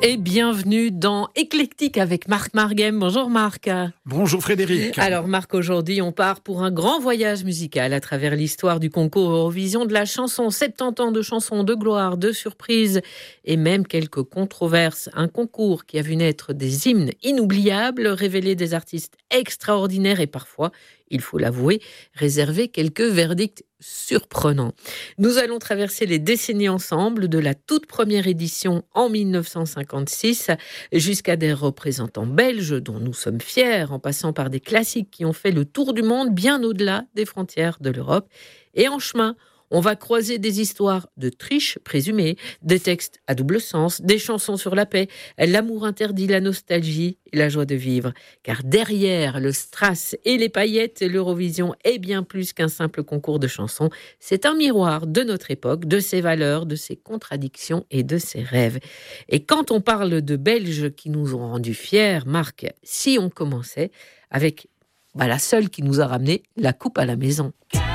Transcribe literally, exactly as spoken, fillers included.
Et bienvenue dans Éclectique avec Marc Marguem. Bonjour Marc. Bonjour Frédéric. Alors Marc, aujourd'hui on part pour un grand voyage musical à travers l'histoire du concours Eurovision de la chanson. soixante-dix ans de chansons, de gloire, de surprises et même quelques controverses. Un concours qui a vu naître des hymnes inoubliables, révéler des artistes extraordinaires et parfois, il faut l'avouer, réserver quelques verdicts surprenants. Nous allons traverser les décennies ensemble, de la toute première édition en dix-neuf cent cinquante-six jusqu'à des représentants belges dont nous sommes fiers, en passant par des classiques qui ont fait le tour du monde bien au-delà des frontières de l'Europe. Et en chemin, on va croiser des histoires de triche présumée, des textes à double sens, des chansons sur la paix, l'amour interdit, la nostalgie et la joie de vivre. Car derrière le strass et les paillettes, l'Eurovision est bien plus qu'un simple concours de chansons. C'est un miroir de notre époque, de ses valeurs, de ses contradictions et de ses rêves. Et quand on parle de Belges qui nous ont rendus fiers, Marc, si on commençait avec bah, la seule qui nous a ramené la coupe à la maison.